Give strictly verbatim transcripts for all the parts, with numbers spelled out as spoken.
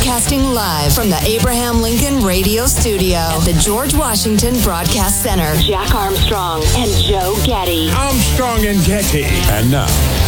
Broadcasting live from the Abraham Lincoln Radio Studio at the George Washington Broadcast Center. Jack Armstrong and Joe Getty. Armstrong and Getty. And now,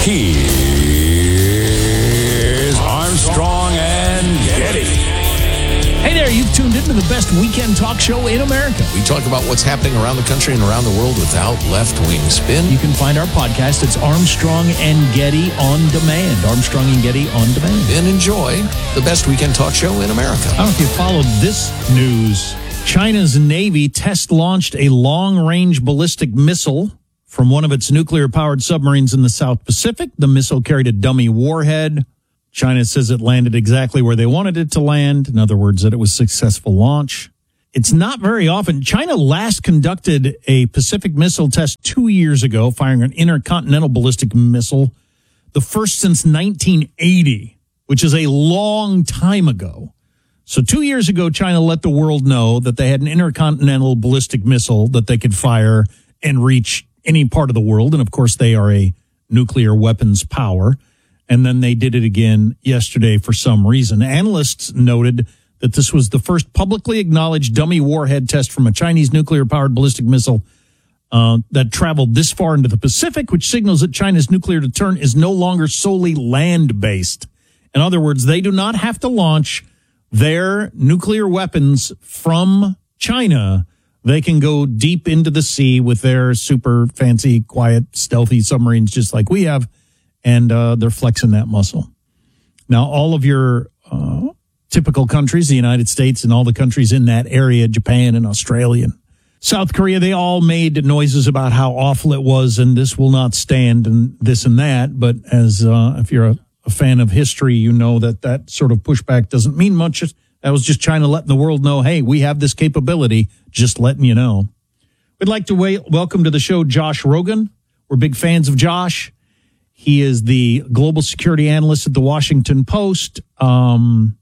here's Armstrong and Getty. Hey there, you've tuned into the best weekend talk show in America. We talk about what's happening around the country and around the world without left-wing spin. You can find our podcast. It's Armstrong and Getty on Demand. Armstrong and Getty on Demand. And enjoy the best weekend talk show in America. I don't know if you followed this news. China's Navy test-launched a long-range ballistic missile from one of its nuclear-powered submarines in the South Pacific. The missile carried a dummy warhead. China says it landed exactly where they wanted it to land. In other words, that it was a successful launch. It's not very often. China last conducted a Pacific missile test two years ago, firing an intercontinental ballistic missile, the first since nineteen eighty, which is a long time ago. So two years ago, China let the world know that they had an intercontinental ballistic missile that they could fire and reach any part of the world. And of course, they are a nuclear weapons power. And then they did it again yesterday for some reason. Analysts noted that this was the first publicly acknowledged dummy warhead test from a Chinese nuclear-powered ballistic missile uh, that traveled this far into the Pacific, which signals that China's nuclear deterrent is no longer solely land-based. In other words, they do not have to launch their nuclear weapons from China. They can go deep into the sea with their super fancy, quiet, stealthy submarines just like we have. And uh, they're flexing that muscle. Now, all of your uh, typical countries, the United States and all the countries in that area, Japan and Australia, and South Korea, they all made noises about how awful it was and this will not stand and this and that. But as uh, if you're a, a fan of history, you know that that sort of pushback doesn't mean much. That was just China letting the world know, hey, we have this capability, just letting you know. We'd like to wait, welcome to the show Josh Rogin. We're big fans of Josh. He is the global security analyst at the Washington Post, um,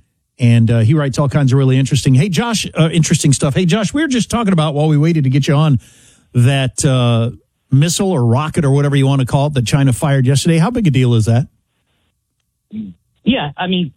and uh, he writes all kinds of really interesting, hey, Josh, uh, interesting stuff. Hey, Josh, we were just talking about, while we waited to get you on, that uh, missile or rocket or whatever you want to call it that China fired yesterday. How big a deal is that? Yeah, I mean,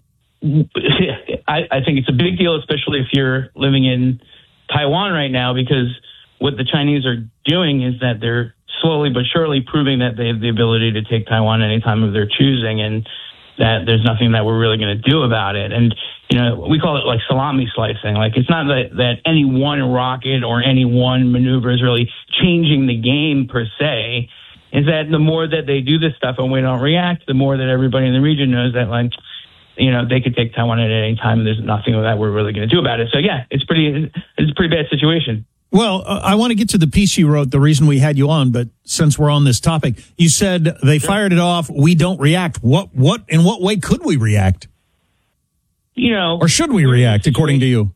I, I think it's a big deal, especially if you're living in Taiwan right now, because what the Chinese are doing is that they're slowly but surely proving that they have the ability to take Taiwan anytime of their choosing, and that there's nothing that we're really going to do about it. And, you know, we call it like salami slicing. Like, it's not that, that any one rocket or any one maneuver is really changing the game per se. Is that the more that they do this stuff and we don't react, the more that everybody in the region knows that, like, you know, they could take Taiwan at any time and there's nothing that we're really going to do about it. So, yeah, it's pretty, it's a pretty bad situation. Well, uh, I want to get to the piece you wrote, the reason we had you on, but since we're on this topic, you said they sure. fired it off, we don't react. What, what, in what way could we react? You know. Or should we react, according to you?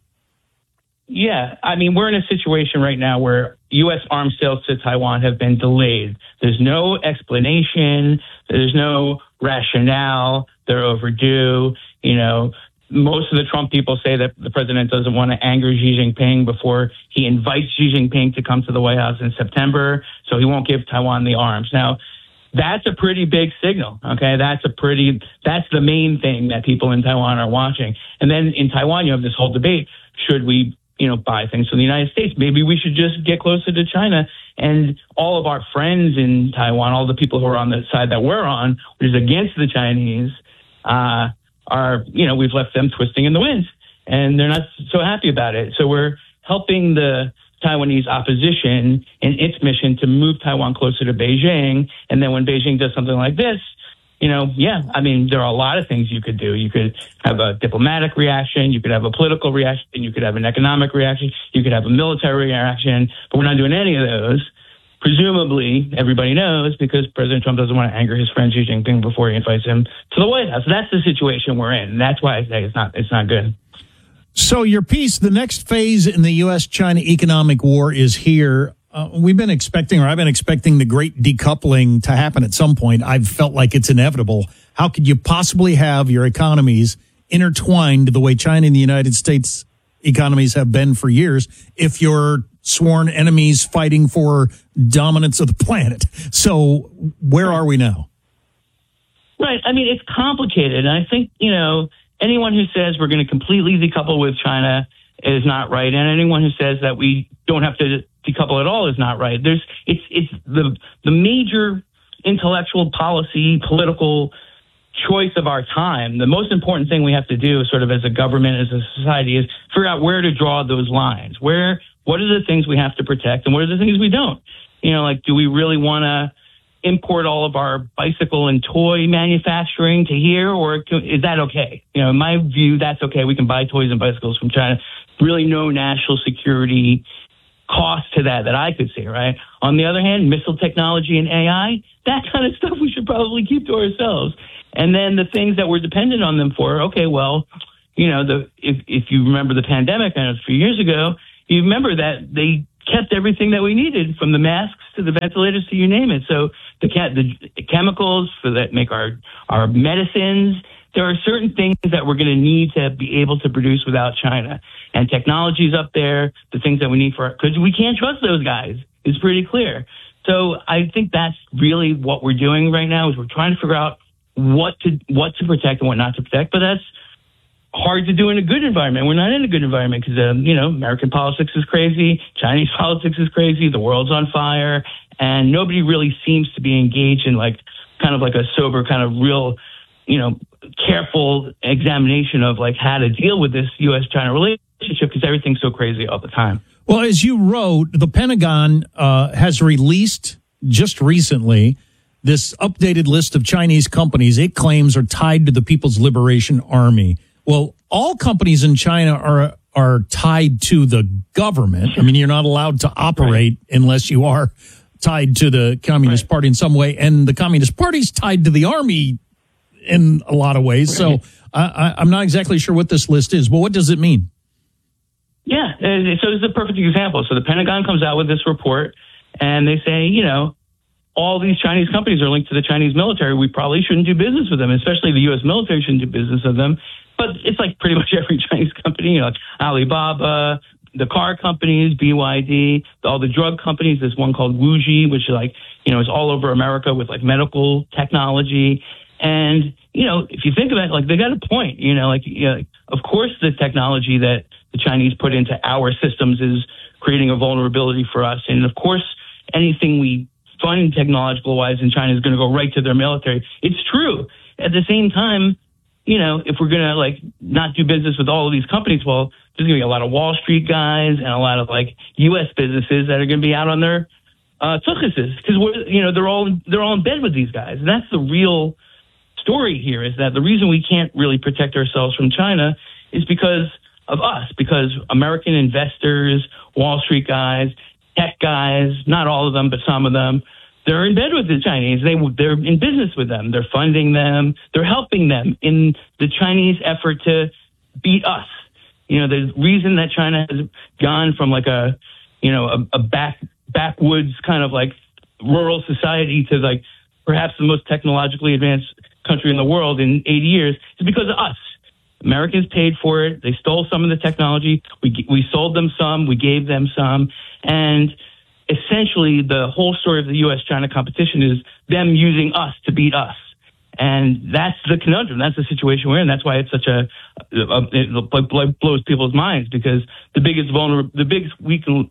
Yeah, I mean, we're in a situation right now where U S arms sales to Taiwan have been delayed. There's no explanation. There's no rationale. They're overdue. You know, most of the Trump people say that the president doesn't want to anger Xi Jinping before he invites Xi Jinping to come to the White House in September, so he won't give Taiwan the arms. Now, that's a pretty big signal, okay? That's a pretty, that's the main thing that people in Taiwan are watching. And then in Taiwan, you have this whole debate. Should we, you know, buy things from the United States? Maybe we should just get closer to China. And all of our friends in Taiwan, all the people who are on the side that we're on, which is against the Chinese, uh, are, you know, we've left them twisting in the wind, and they're not so happy about it. So we're helping the Taiwanese opposition in its mission to move Taiwan closer to Beijing. And then when Beijing does something like this, you know, yeah, I mean, there are a lot of things you could do. You could have a diplomatic reaction. You could have a political reaction. You could have an economic reaction. You could have a military reaction. But we're not doing any of those. Presumably, everybody knows, because President Trump doesn't want to anger his friend Xi Jinping before he invites him to the White House. That's the situation we're in. And that's why I say it's not it's not good. So your piece, the next phase in the U S China economic war is here. Uh, we've been expecting, or I've been expecting, the great decoupling to happen at some point. I've felt like it's inevitable. How could you possibly have your economies intertwined the way China and the United States economies have been for years if you're sworn enemies fighting for dominance of the planet? So where are we now? Right. I mean, it's complicated. And I think, you know, anyone who says we're going to completely decouple with China is not right, and anyone who says that we don't have to decouple at all is not right. There's it's it's the the major intellectual, policy, political choice of our time. The most important thing we have to do, sort of as a government, as a society, is figure out where to draw those lines. Where what are the things we have to protect, and what are the things we don't? You know, like, do we really want to import all of our bicycle and toy manufacturing to here, or is that okay? You know, in my view, that's okay. We can buy toys and bicycles from China. Really no national security cost to that that I could see, right? On the other hand, missile technology and A I, that kind of stuff we should probably keep to ourselves. And then the things that we're dependent on them for, okay, well, you know, the if, if you remember the pandemic, I know it's a few years ago, you remember that they kept everything that we needed, from the masks to the ventilators to you name it. So the, the chemicals for that make our, our medicines, there are certain things that we're going to need to be able to produce without China. And technology's up there, the things that we need for, because we can't trust those guys. It's pretty clear. So I think that's really what we're doing right now, is we're trying to figure out what to what to protect and what not to protect. But that's hard to do in a good environment. We're not in a good environment because, um, you know, American politics is crazy, Chinese politics is crazy, the world's on fire, and nobody really seems to be engaged in like kind of like a sober, kind of real, you know, careful examination of like how to deal with this U S China relationship, because everything's so crazy all the time. Well, as you wrote, the Pentagon uh, has released just recently this updated list of Chinese companies it claims are tied to the People's Liberation Army. Well, all companies in China are are tied to the government. I mean, you're not allowed to operate right. unless you are tied to the Communist right. Party in some way, and the Communist Party's tied to the army in a lot of ways. Right. So I, I'm not exactly sure what this list is. Well, what does it mean? Yeah, so this is a perfect example. So the Pentagon comes out with this report, and they say, you know, all these Chinese companies are linked to the Chinese military. We probably shouldn't do business with them, especially the U S military shouldn't do business with them. But it's like pretty much every Chinese company, you know, like Alibaba, the car companies, B Y D, all the drug companies. There's one called Wuji, which is like, you know, is all over America with like medical technology. And, you know, if you think about it, like they got a point, you know, like, you know, of course the technology that the Chinese put into our systems is creating a vulnerability for us. And of course, anything we fund technological wise in China is going to go right to their military. It's true. At the same time, you know, if we're going to like not do business with all of these companies, well, there's going to be a lot of Wall Street guys and a lot of like U S businesses that are going to be out on their uh, tuchuses, because we're, you know, they're all they're all in bed with these guys. And that's the real story here, is that the reason we can't really protect ourselves from China is because of us, because American investors, Wall Street guys, tech guys, not all of them, but some of them, they're in bed with the Chinese. They, they're in business with them. They're funding them. They're helping them in the Chinese effort to beat us. You know, the reason that China has gone from like a, you know, a, a back backwoods kind of like rural society to like perhaps the most technologically advanced country in the world in eighty years is because of us. Americans paid for it. They stole some of the technology. We we sold them some. We gave them some. And essentially, the whole story of the U S China competition is them using us to beat us. And that's the conundrum. That's the situation we're in. That's why it's such a, a it blows people's minds, because the biggest vulnerable, the biggest weak, the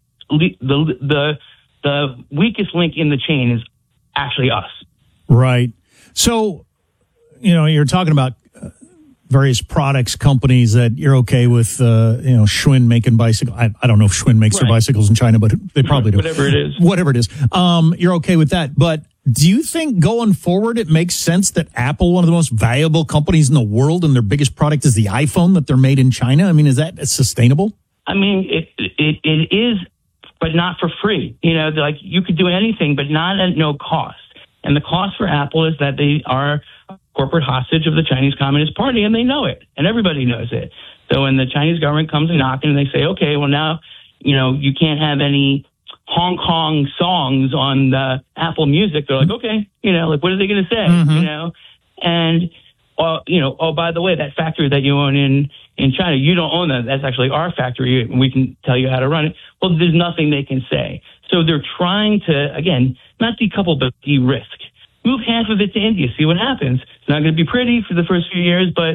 the the weakest link in the chain is actually us. Right. So, you know, you're talking about various products, companies that you're okay with, uh, you know, Schwinn making bicycles. I, I don't know if Schwinn makes right. their bicycles in China, but they probably do. Whatever it is. Whatever it is. Um, you're okay with that. But do you think going forward it makes sense that Apple, one of the most valuable companies in the world, and their biggest product is the iPhone, that they're made in China? I mean, is that sustainable? I mean, it it, it is, but not for free. You know, like you could do anything, but not at no cost. And the cost for Apple is that they are corporate hostage of the Chinese Communist Party, and they know it, and everybody knows it. So when the Chinese government comes and knocking, and they say, okay, well now, you know, you can't have any Hong Kong songs on the Apple Music. They're like, okay, you know, like what are they going to say? Mm-hmm. You know, and uh, you know, oh, by the way, that factory that you own in in China, you don't own that. That's actually our factory, and we can tell you how to run it. Well, there's nothing they can say. So they're trying to, again, not decouple, but de-risk. Move half of it to India, see what happens. It's not going to be pretty for the first few years, but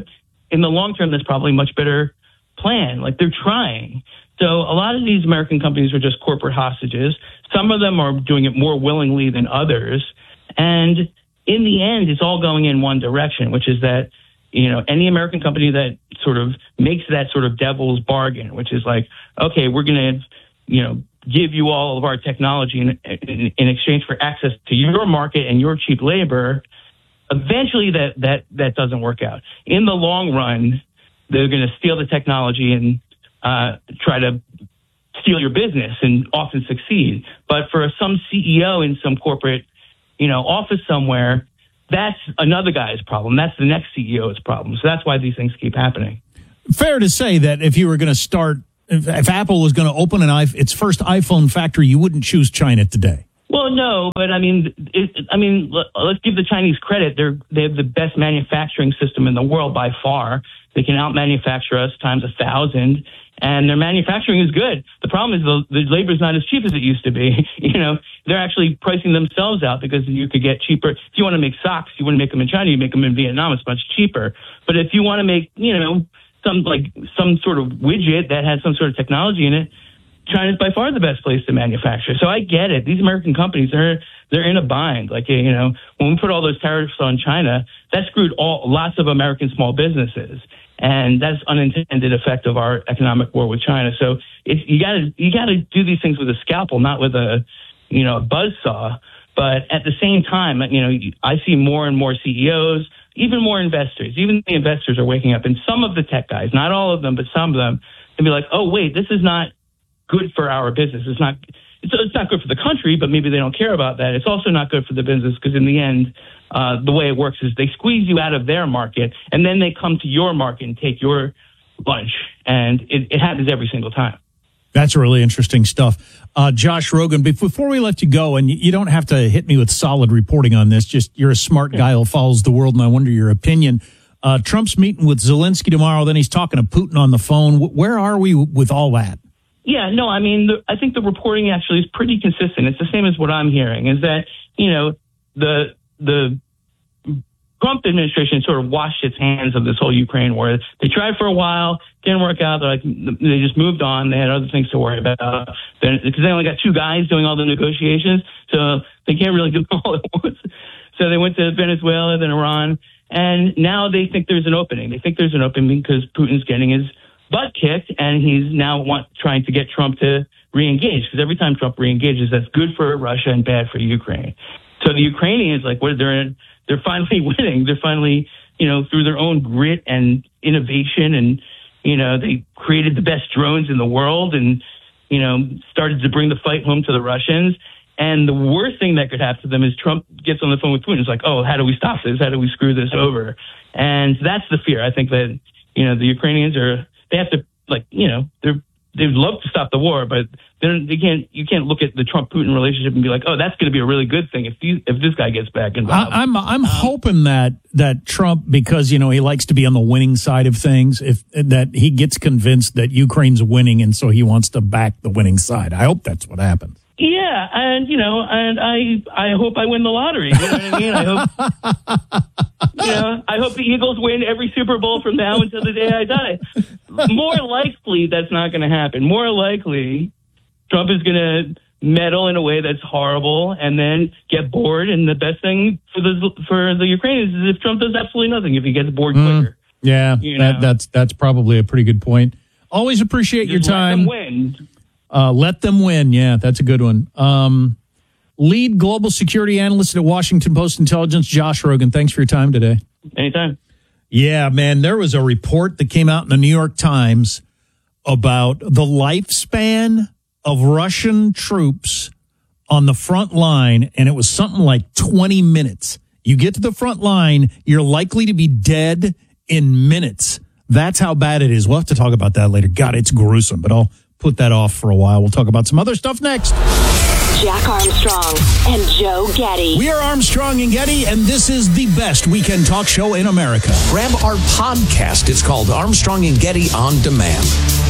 in the long term, that's probably a much better plan. Like, they're trying. So a lot of these American companies are just corporate hostages. Some of them are doing it more willingly than others. And in the end, it's all going in one direction, which is that, you know, any American company that sort of makes that sort of devil's bargain, which is like, okay, we're going to, you know, give you all of our technology in, in, in exchange for access to your market and your cheap labor, eventually that, that, that doesn't work out. In the long run, they're going to steal the technology and uh, try to steal your business and often succeed. But for some C E O in some corporate, you know, office somewhere, that's another guy's problem. That's the next C E O's problem. So that's why these things keep happening. Fair to say that if you were going to start, if, if Apple was going to open an its first iPhone factory, you wouldn't choose China today. Well, no, but I mean, it, I mean, let's give the Chinese credit. They're they have the best manufacturing system in the world by far. They can out-manufacture us times a thousand, and their manufacturing is good. The problem is the, the labor is not as cheap as it used to be. You know, they're actually pricing themselves out because you could get cheaper. If you want to make socks, you wouldn't make them in China. You make them in Vietnam. It's much cheaper. But if you want to make, you know, some like some sort of widget that has some sort of technology in it, China's by far the best place to manufacture. So I get it. These American companies are they're in a bind. Like, you know, when we put all those tariffs on China, that screwed all lots of American small businesses. And that's unintended effect of our economic war with China. So it's, you got to you got to do these things with a scalpel, not with a, you know, a buzzsaw. But at the same time, you know, I see more and more C E Os, even more investors. Even the investors are waking up, and some of the tech guys, not all of them, but some of them, can be like, oh wait, this is not good for our business. It's not. It's, it's not good for the country, but maybe they don't care about that. It's also not good for the business because in the end, uh, the way it works is they squeeze you out of their market and then they come to your market and take your lunch. And it, it happens every single time. That's really interesting stuff. Uh, Josh Rogin, before we let you go, and you don't have to hit me with solid reporting on this, just you're a smart guy who follows the world, and I wonder your opinion. Uh, Trump's meeting with Zelensky tomorrow, then he's talking to Putin on the phone. Where are we with all that? Yeah, no, I mean, the, I think the reporting actually is pretty consistent. It's the same as what I'm hearing, is that, you know, the the Trump administration sort of washed its hands of this whole Ukraine war. They tried for a while, didn't work out. They're like, they just moved on. They had other things to worry about because they only got two guys doing all the negotiations, so they can't really do all at once. So they went to Venezuela, then Iran, and now they think there's an opening. They think there's an opening because Putin's getting his butt kicked, and he's now want, trying to get Trump to re-engage, because every time Trump re-engages, that's good for Russia and bad for Ukraine. So the Ukrainians, like, what they're they're finally winning. They're finally, you know, through their own grit and innovation, and you know, they created the best drones in the world, and you know, started to bring the fight home to the Russians. And the worst thing that could happen to them is Trump gets on the phone with Putin. It's like, oh, how do we stop this? How do we screw this over? And that's the fear. I think that, you know, the Ukrainians are. They have to, like, you know, they're, they'd love to stop the war, but they can't. You can't look at the Trump-Putin relationship and be like, oh, that's going to be a really good thing if these, if this guy gets back involved. I, I'm I'm um, hoping that that Trump, because you know he likes to be on the winning side of things, if that he gets convinced that Ukraine's winning, and so he wants to back the winning side. I hope that's what happens. Yeah, and you know, and I I hope I win the lottery. You know what I mean? I hope. You know, I hope the Eagles win every Super Bowl from now until the day I die. More likely, that's not going to happen. More likely, Trump is going to meddle in a way that's horrible and then get bored. And the best thing for the for the Ukrainians is if Trump does absolutely nothing, if he gets bored mm, quicker. Yeah, you know? that, that's that's probably a pretty good point. Always appreciate Just your time. Let them win. Uh, let them win. Yeah, that's a good one. Um, lead global security analyst at Washington Post Intelligence, Josh Rogin. Thanks for your time today. Anytime. Yeah, man, there was a report that came out in the New York Times about the lifespan of Russian troops on the front line, and it was something like twenty minutes. You get to the front line, you're likely to be dead in minutes. That's how bad it is. We'll have to talk about that later. God, it's gruesome, but I'll put that off for a while. We'll talk about some other stuff next. Jack Armstrong and Joe Getty. We are Armstrong and Getty, and this is the best weekend talk show in America. Grab our podcast. It's called Armstrong and Getty On Demand.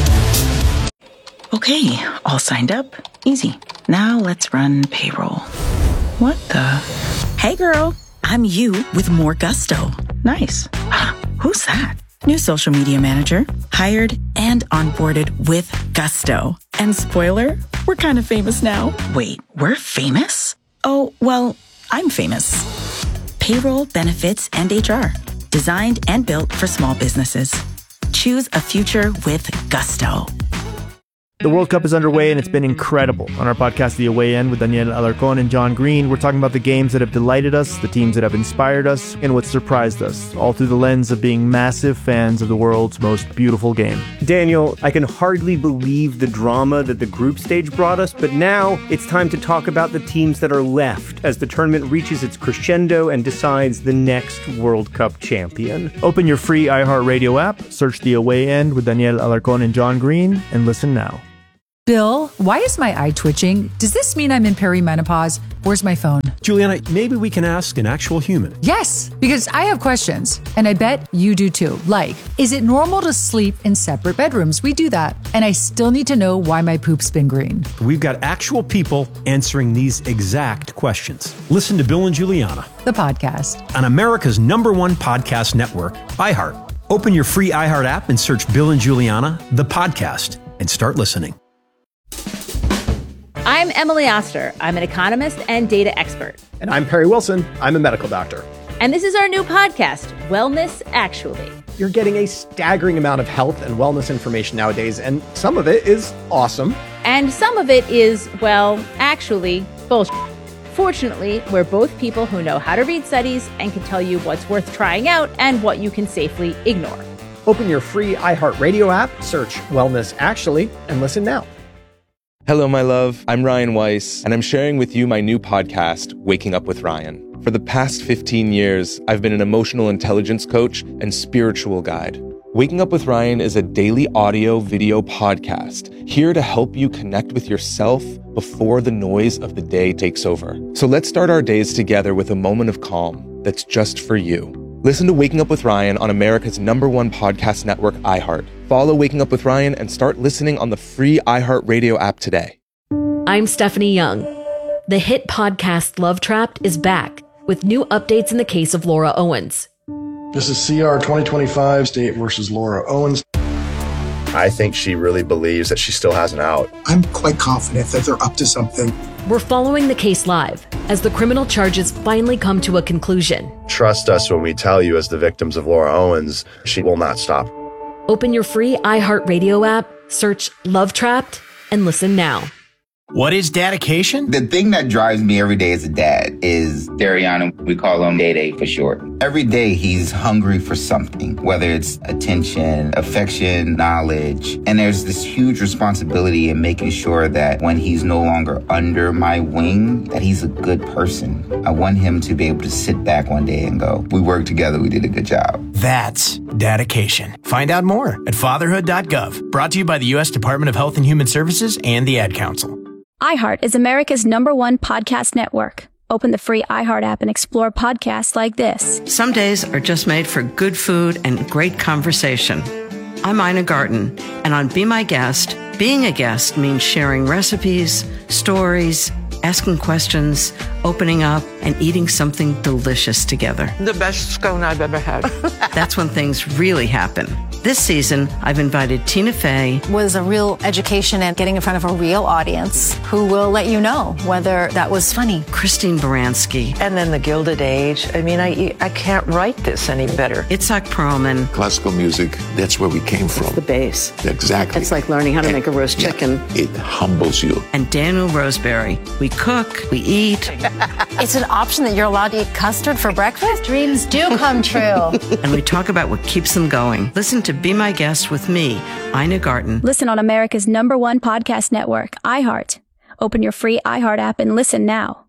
Okay, all signed up. Easy. Now let's run payroll. What the? Hey, girl. I'm you with more gusto. Nice. Who's that? New social media manager, hired and onboarded with gusto. And spoiler, we're kind of famous now. Wait, we're famous? Oh, well, I'm famous. Payroll, benefits, and H R. Designed and built for small businesses. Choose a future with gusto. The World Cup is underway and it's been incredible. On our podcast, The Away End, with Daniel Alarcón and John Green, we're talking about the games that have delighted us, the teams that have inspired us, and what surprised us, all through the lens of being massive fans of the world's most beautiful game. Daniel, I can hardly believe the drama that the group stage brought us, but now it's time to talk about the teams that are left as the tournament reaches its crescendo and decides the next World Cup champion. Open your free iHeartRadio app, search The Away End with Daniel Alarcón and John Green, and listen now. Bill, why is my eye twitching? Does this mean I'm in perimenopause? Where's my phone? Juliana, maybe we can ask an actual human. Yes, because I have questions, and I bet you do too. Like, is it normal to sleep in separate bedrooms? We do that. And I still need to know why my poop's been green. We've got actual people answering these exact questions. Listen to Bill and Juliana, the podcast, on America's number one podcast network, iHeart. Open your free iHeart app and search Bill and Juliana, the podcast, and start listening. I'm Emily Oster. I'm an economist and data expert. And I'm Perry Wilson. I'm a medical doctor. And this is our new podcast, Wellness Actually. You're getting a staggering amount of health and wellness information nowadays, and some of it is awesome. And some of it is, well, actually, bullshit. Fortunately, we're both people who know how to read studies and can tell you what's worth trying out and what you can safely ignore. Open your free iHeartRadio app, search Wellness Actually, and listen now. Hello, my love. I'm Ryan Weiss, and I'm sharing with you my new podcast, Waking Up with Ryan. For the past fifteen years, I've been an emotional intelligence coach and spiritual guide. Waking Up with Ryan is a daily audio video podcast here to help you connect with yourself before the noise of the day takes over. So let's start our days together with a moment of calm that's just for you. Listen to Waking Up with Ryan on America's number one podcast network, iHeart. Follow Waking Up with Ryan and start listening on the free iHeartRadio app today. I'm Stephanie Young. The hit podcast Love Trapped is back with new updates in the case of Laura Owens. This is C R twenty twenty-five, State versus Laura Owens. I think she really believes that she still has an out. I'm quite confident that they're up to something. We're following the case live as the criminal charges finally come to a conclusion. Trust us when we tell you, as the victims of Laura Owens, she will not stop. Open your free iHeartRadio app, search Love Trapped, and listen now. What is dedication? The thing that drives me every day as a dad is Dariana. We call him Day Day for short. Every day he's hungry for something, whether it's attention, affection, knowledge. And there's this huge responsibility in making sure that when he's no longer under my wing, that he's a good person. I want him to be able to sit back one day and go, we worked together, we did a good job. That's dedication. Find out more at fatherhood dot gov. Brought to you by the U S Department of Health and Human Services and the Ad Council. iHeart is America's number one podcast network. Open the free iHeart app and explore podcasts like this. Some days are just made for good food and great conversation. I'm Ina Garten, and on Be My Guest, being a guest means sharing recipes, stories, asking questions, opening up, and eating something delicious together. The best scone I've ever had. That's when things really happen. This season, I've invited Tina Fey. Was a real education and getting in front of a real audience who will let you know whether that was funny. Christine Baranski. And then the Gilded Age. I mean, I I can't write this any better. Itzhak Perlman. Classical music, that's where we came from. It's the bass. Exactly. It's like learning how to and, make a roast yeah, chicken. It humbles you. And Daniel Roseberry. We cook, we eat. It's an option that you're allowed to eat custard for breakfast? Dreams do come true. And we talk about what keeps them going. Listen to Be My Guest with me, Ina Garten. Listen on America's number one podcast network, iHeart. Open your free iHeart app and listen now.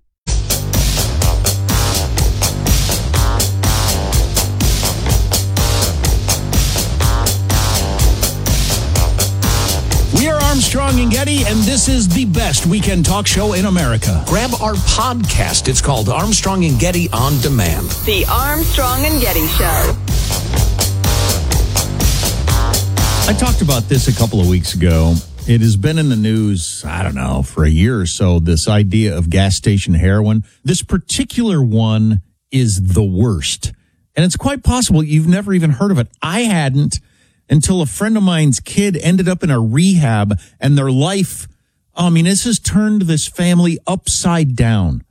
We are Armstrong and Getty, and this is the best weekend talk show in America. Grab our podcast. It's called Armstrong and Getty On Demand. The Armstrong and Getty Show. I talked about this a couple of weeks ago. It has been in the news, I don't know, for a year or so, this idea of gas station heroin. This particular one is the worst. And it's quite possible you've never even heard of it. I hadn't until a friend of mine's kid ended up in a rehab and their life, I mean, this has turned this family upside down.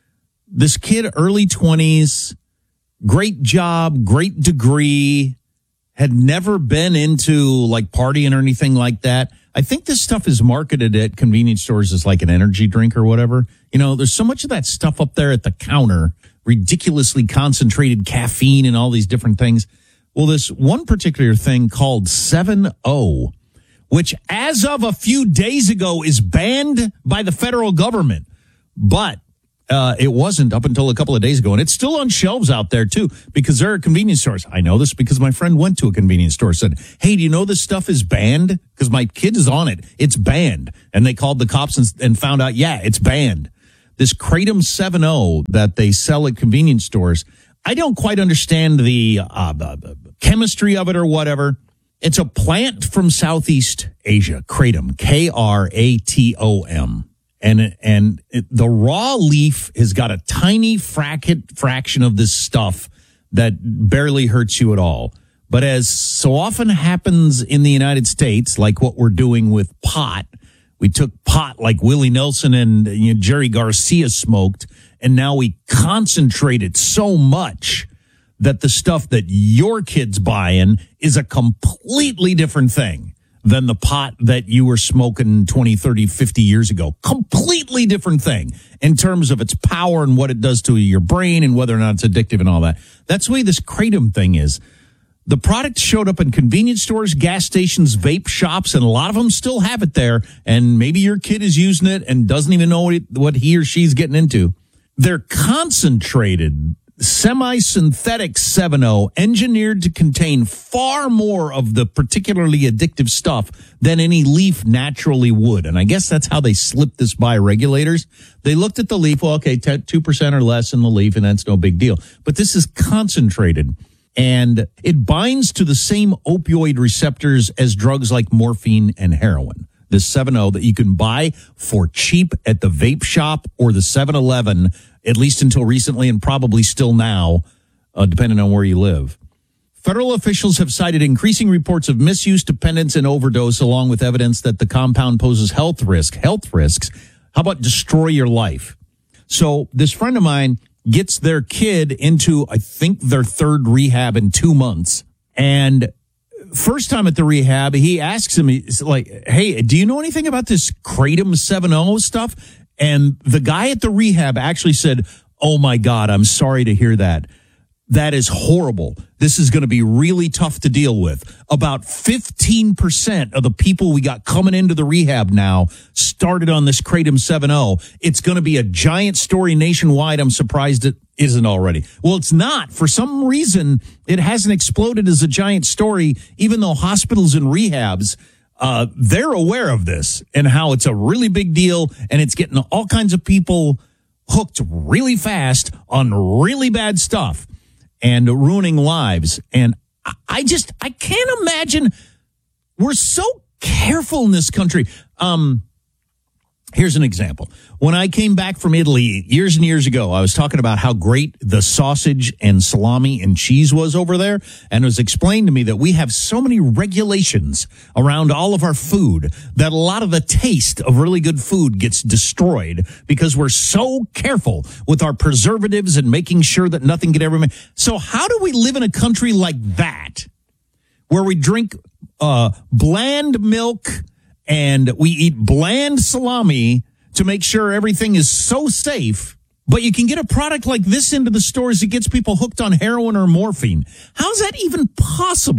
This kid, early twenties, great job, great degree, had never been into like partying or anything like that. I think this stuff is marketed at convenience stores as like an energy drink or whatever. You know, there's so much of that stuff up there at the counter, ridiculously concentrated caffeine and all these different things. Well, this one particular thing called seven O, which as of a few days ago is banned by the federal government, but Uh, it wasn't up until a couple of days ago, and it's still on shelves out there, too, because there are convenience stores. I know this because my friend went to a convenience store, said, hey, do you know this stuff is banned? Because my kid is on it. It's banned. And they called the cops and, and found out, yeah, it's banned. This Kratom seven O that they sell at convenience stores, I don't quite understand the uh, uh, chemistry of it or whatever. It's a plant from Southeast Asia, Kratom, K R A T O M. And and it, the raw leaf has got a tiny fracket fraction of this stuff that barely hurts you at all. But as so often happens in the United States, like what we're doing with pot, we took pot like Willie Nelson and you know, Jerry Garcia smoked, and now we concentrate it so much that the stuff that your kid's buying is a completely different thing than the pot that you were smoking twenty, thirty, fifty years ago. Completely different thing in terms of its power and what it does to your brain and whether or not it's addictive and all that. That's the way this Kratom thing is. The product showed up in convenience stores, gas stations, vape shops, and a lot of them still have it there. And maybe your kid is using it and doesn't even know what, it, what he or she's getting into. They're concentrated semi-synthetic seven O, engineered to contain far more of the particularly addictive stuff than any leaf naturally would. And I guess that's how they slipped this by regulators. They looked at the leaf, well, okay, two percent or less in the leaf, and that's no big deal. But this is concentrated, and it binds to the same opioid receptors as drugs like morphine and heroin. This seven O that you can buy for cheap at the vape shop or the seven eleven, at least until recently and probably still now, uh, depending on where you live. Federal officials have cited increasing reports of misuse, dependence, and overdose, along with evidence that the compound poses health risk. Health risks? How about destroy your life? So this friend of mine gets their kid into, I think, their third rehab in two months. And first time at the rehab, he asks him, he's like, hey, do you know anything about this Kratom seven O stuff? And the guy at the rehab actually said, oh, my God, I'm sorry to hear that. That is horrible. This is going to be really tough to deal with. About fifteen percent of the people we got coming into the rehab now started on this Kratom seven O. It's going to be a giant story nationwide. I'm surprised it isn't already. Well, it's not. For some reason, it hasn't exploded as a giant story, even though hospitals and rehabs, uh, they're aware of this and how it's a really big deal, and it's getting all kinds of people hooked really fast on really bad stuff and ruining lives. And I just, I can't imagine. We're so careful in this country. Um, here's an example. When I came back from Italy years and years ago, I was talking about how great the sausage and salami and cheese was over there. And it was explained to me that we have so many regulations around all of our food that a lot of the taste of really good food gets destroyed because we're so careful with our preservatives and making sure that nothing get everywhere. So how do we live in a country like that where we drink uh, bland milk and we eat bland salami to make sure everything is so safe, but you can get a product like this into the stores that gets people hooked on heroin or morphine? How's that even possible?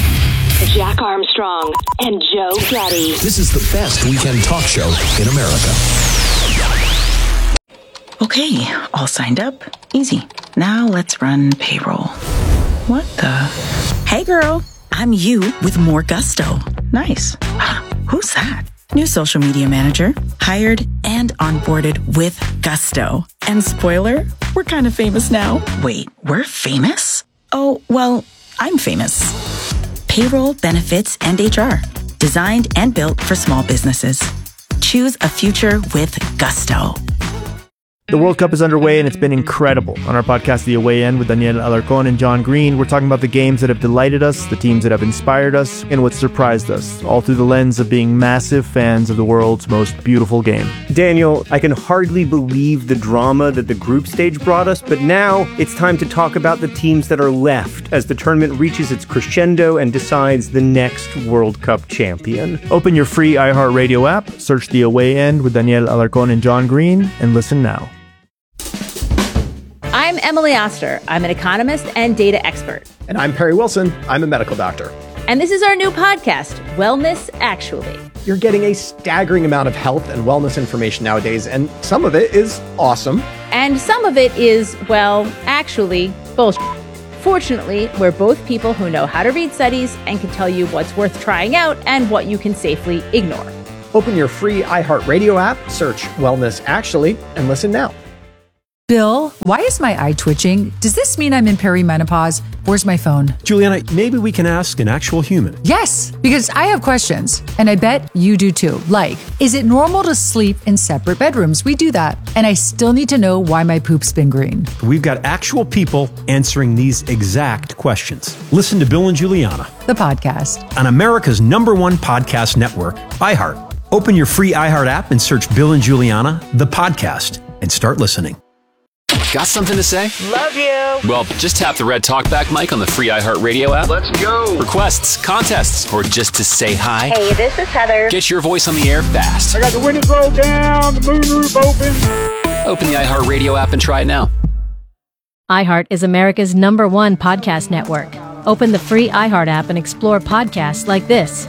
Jack Armstrong and Joe Getty. This is the best weekend talk show in America. Okay, all signed up. Easy. Now let's run payroll. What the? Hey girl, I'm you with more gusto. Nice. Who's that? New social media manager, hired and onboarded with gusto. And spoiler, we're kind of famous now. Wait, we're famous? Oh, well, I'm famous. Payroll, benefits, and H R. Designed and built for small businesses. Choose a future with gusto. The World Cup is underway and it's been incredible. On our podcast, The Away End, with Daniel Alarcón and John Green, we're talking about the games that have delighted us, the teams that have inspired us, and what surprised us, all through the lens of being massive fans of the world's most beautiful game. Daniel, I can hardly believe the drama that the group stage brought us, but now it's time to talk about the teams that are left as the tournament reaches its crescendo and decides the next World Cup champion. Open your free iHeartRadio app, search The Away End with Daniel Alarcón and John Green, and listen now. I'm Emily Oster. I'm an economist and data expert. And I'm Perry Wilson. I'm a medical doctor. And this is our new podcast, Wellness Actually. You're getting a staggering amount of health and wellness information nowadays, and some of it is awesome. And some of it is, well, actually, bullshit. Fortunately, we're both people who know how to read studies and can tell you what's worth trying out and what you can safely ignore. Open your free iHeartRadio app, search Wellness Actually, and listen now. Bill, why is my eye twitching? Does this mean I'm in perimenopause? Where's my phone? Juliana, maybe we can ask an actual human. Yes, because I have questions, and I bet you do too. Like, is it normal to sleep in separate bedrooms? We do that. And I still need to know why my poop's been green. We've got actual people answering these exact questions. Listen to Bill and Juliana, the podcast, on America's number one podcast network, iHeart. Open your free iHeart app and search Bill and Juliana, the podcast, and start listening. Got something to say? Love you. Well, just tap the red talkback mic on the free iHeartRadio app. Let's go. Requests, contests, or just to say hi. Hey, this is Heather. Get your voice on the air fast. I got the windows rolled down, the moonroof open. Open the iHeartRadio app and try it now. iHeart is America's number one podcast network. Open the free iHeart app and explore podcasts like this.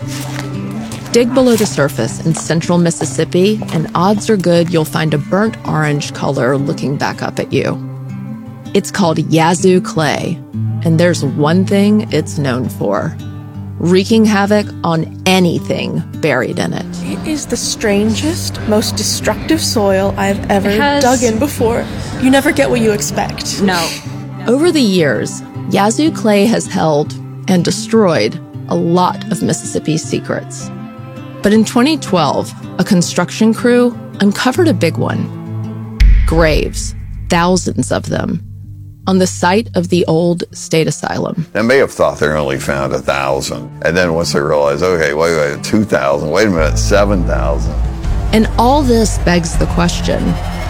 Dig below the surface in central Mississippi, and odds are good you'll find a burnt orange color looking back up at you. It's called Yazoo clay, and there's one thing it's known for: wreaking havoc on anything buried in it. It is the strangest, most destructive soil I've ever has... dug in before. You never get what you expect. No. Over the years, Yazoo clay has held and destroyed a lot of Mississippi's secrets. But in twenty twelve, a construction crew uncovered a big one. Graves, thousands of them, on the site of the old state asylum. They may have thought they only found a thousand. And then once they realized, okay, wait, wait, two thousand, wait a minute, seven thousand. And all this begs the question,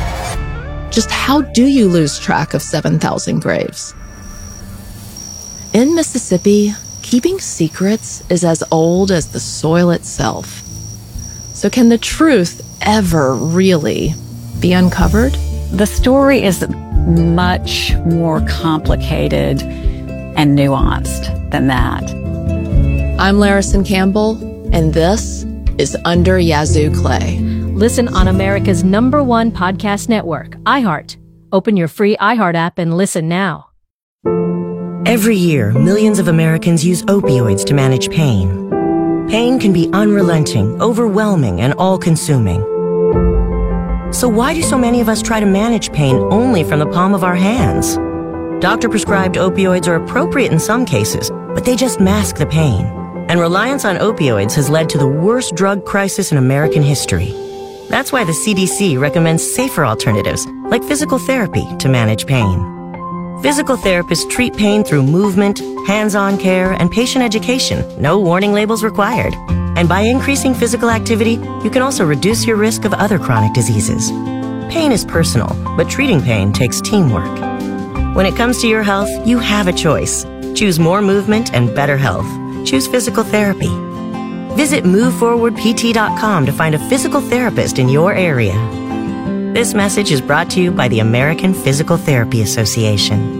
just how do you lose track of seven thousand graves? In Mississippi, keeping secrets is as old as the soil itself. So can the truth ever really be uncovered? The story is much more complicated and nuanced than that. I'm Larison Campbell, and this is Under Yazoo Clay. Listen on America's number one podcast network, iHeart. Open your free iHeart app and listen now. Every year, millions of Americans use opioids to manage pain. Pain can be unrelenting, overwhelming, and all-consuming. So why do so many of us try to manage pain only from the palm of our hands? Doctor-prescribed opioids are appropriate in some cases, but they just mask the pain. And reliance on opioids has led to the worst drug crisis in American history. That's why the C D C recommends safer alternatives, like physical therapy, to manage pain. Physical therapists treat pain through movement, hands-on care, and patient education. No warning labels required. And by increasing physical activity, you can also reduce your risk of other chronic diseases. Pain is personal, but treating pain takes teamwork. When it comes to your health, you have a choice. Choose more movement and better health. Choose physical therapy. Visit move forward p t dot com to find a physical therapist in your area. This message is brought to you by the American Physical Therapy Association.